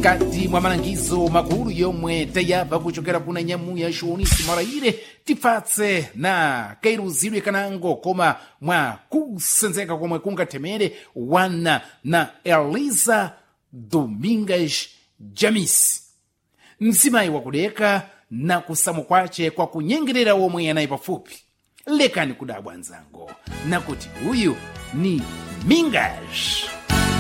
Kati mwa malangizo makulu yomwe tayaba kuchokera kuna nyamuya Joanice Maraire tipatse na kairuzidwe kanango koma mwa kusenzeka komwe kungathemere wana na Elisa Domingas Jamis, mzimayi wakudeka na kusamu kwace kwa kunyengerera womwe yanayi pafupi. Lekani kudabwa nzango nakuti uyu ni Mingas.